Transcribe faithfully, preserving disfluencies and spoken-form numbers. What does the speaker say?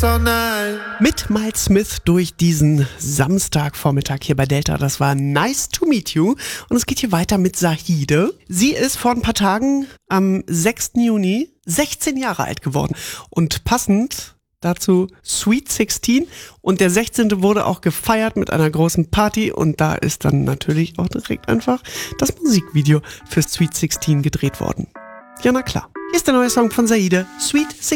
all night. Mit Miles Smith durch diesen Samstagvormittag hier bei Delta. Das war Nice to Meet You. Und es geht hier weiter mit Zahide. Sie ist vor ein paar Tagen am sechsten Juni sechzehn Jahre alt geworden. Und passend dazu Sweet sechzehn. Und der sechzehnte wurde auch gefeiert mit einer großen Party. Und da ist dann natürlich auch direkt einfach das Musikvideo für Sweet sechzehn gedreht worden. Ja, na klar. Hier ist der neue Song von Zahide, Sweet sechzehn.